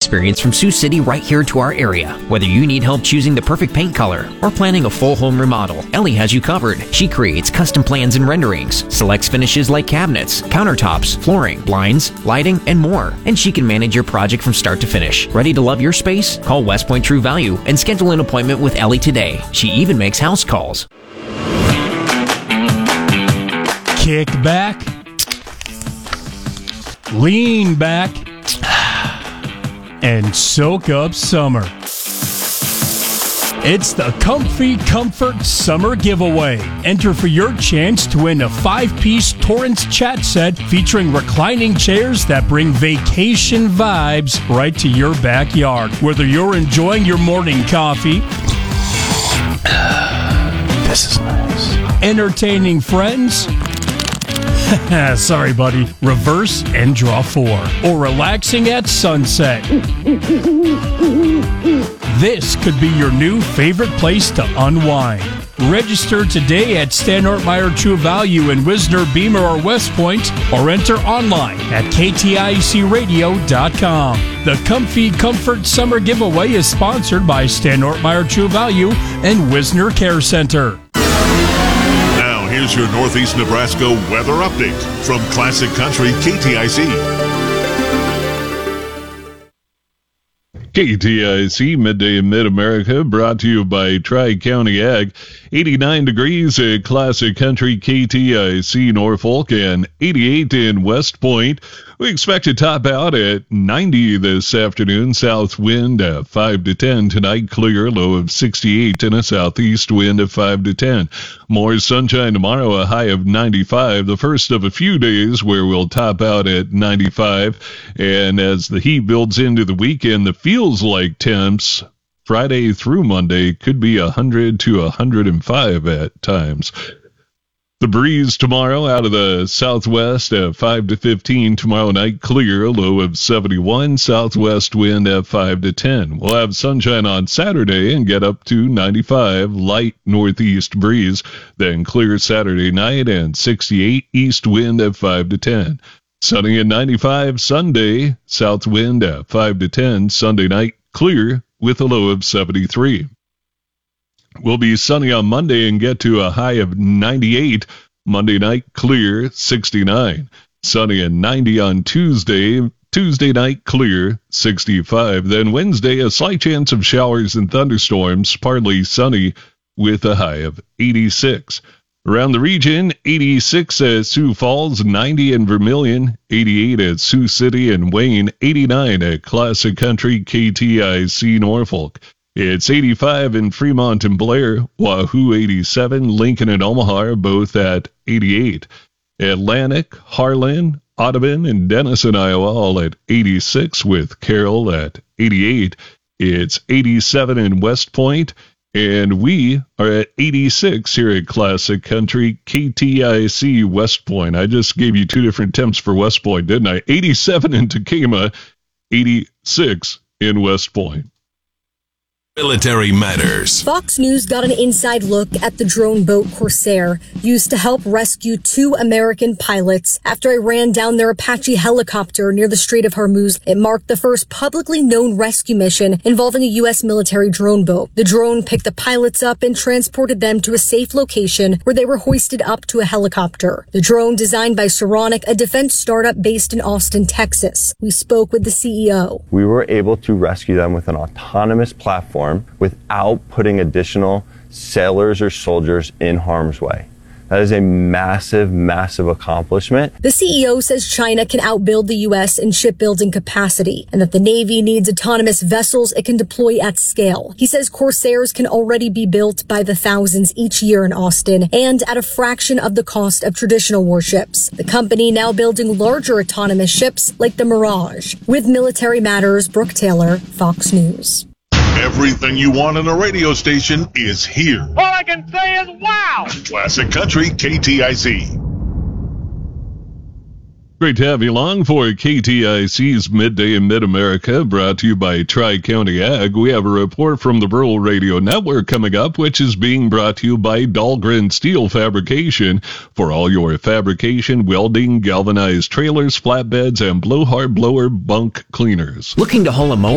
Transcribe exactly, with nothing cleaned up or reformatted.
experience from Sioux City right here to our area. Whether you need help choosing the perfect paint color or planning a full home remodel, Ellie has you covered. She creates custom plans and renderings, selects finishes like cabinets, countertops, flooring, blinds, lighting, and more. And she can manage your project from start to finish. Ready to love your space? Call West Point True Value and schedule an appointment with Ellie today. She even makes house calls. Kick back, lean back, and soak up summer. It's the Comfy Comfort Summer Giveaway. Enter for your chance to win a five-piece Torrance chat set featuring reclining chairs that bring vacation vibes right to your backyard. Whether you're enjoying your morning coffee, this is nice, entertaining friends, sorry, buddy. Reverse and draw four. Or relaxing at sunset. This could be your new favorite place to unwind. Register today at Stan Ortmeyer True Value in Wisner, Beamer, or West Point, or enter online at K T I C radio dot com. The Comfy Comfort Summer Giveaway is sponsored by Stan Ortmeyer True Value and Wisner Care Center. Here's your Northeast Nebraska weather update from Classic Country K T I C. K T I C Midday in Mid-America brought to you by Tri-County Ag. eighty-nine degrees at Classic Country K T I C Norfolk and eighty-eight in West Point. We expect to top out at ninety this afternoon. South wind at five to ten. Tonight, clear, low of sixty-eight, and a southeast wind at five to ten. More sunshine tomorrow, a high of ninety-five. The first of a few days where we'll top out at ninety-five. And as the heat builds into the weekend, the feels like temps Friday through Monday could be one hundred to one hundred five at times. The breeze tomorrow out of the southwest at five to fifteen. Tomorrow night, clear, low of seventy-one. Southwest wind at five to ten. We'll have sunshine on Saturday and get up to ninety-five. Light northeast breeze. Then clear Saturday night and sixty-eight. East wind at five to ten. Sunny at ninety-five. Sunday, south wind at five to ten. Sunday night, clear with a low of seventy-three. We'll be sunny on Monday and get to a high of ninety-eight. Monday night, clear, sixty-nine. Sunny and ninety on Tuesday. Tuesday night, clear, sixty-five. Then Wednesday, a slight chance of showers and thunderstorms, partly sunny with a high of eighty-six. Around the region, eighty-six at Sioux Falls, ninety in Vermilion, eighty-eight at Sioux City and Wayne, eighty-nine at Classic Country K T I C Norfolk. It's eighty-five in Fremont and Blair, Wahoo eighty-seven, Lincoln and Omaha are both at eighty-eight. Atlantic, Harlan, Audubon, and Denison, Iowa all at eighty-six with Carroll at eighty-eight. It's eighty-seven in West Point, and we are at eighty-six here at Classic Country K T I C West Point. I just gave you two different temps for West Point, didn't I? eighty-seven in Tacoma, eighty-six in West Point. Military Matters. Fox News got an inside look at the drone boat Corsair, used to help rescue two American pilots after it ran down their Apache helicopter near the Strait of Hormuz. It marked the first publicly known rescue mission involving a U S military drone boat. The drone picked the pilots up and transported them to a safe location where they were hoisted up to a helicopter. The drone, designed by Saronic, a defense startup based in Austin, Texas. We spoke with the C E O. We were able to rescue them with an autonomous platform without putting additional sailors or soldiers in harm's way. That is a massive, massive accomplishment. The C E O says China can outbuild the U S in shipbuilding capacity and that the Navy needs autonomous vessels it can deploy at scale. He says Corsairs can already be built by the thousands each year in Austin and at a fraction of the cost of traditional warships. The company now building larger autonomous ships like the Mirage. With Military Matters, Brooke Taylor, Fox News. Everything you want in a radio station is here. All I can say is wow! Classic Country K T I C. Great to have you along for K T I C's Midday in Mid-America, brought to you by Tri-County Ag. We have a report from the Rural Radio Network coming up, which is being brought to you by Dahlgren Steel Fabrication for all your fabrication, welding, galvanized trailers, flatbeds, and blowhard blower bunk cleaners. Looking to haul a mower